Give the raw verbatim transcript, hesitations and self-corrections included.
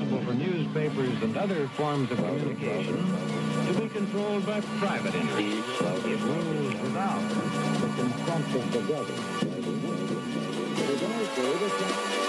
impossible for newspapers and other forms of communication to be controlled by private interests. It rules without the consent of the government.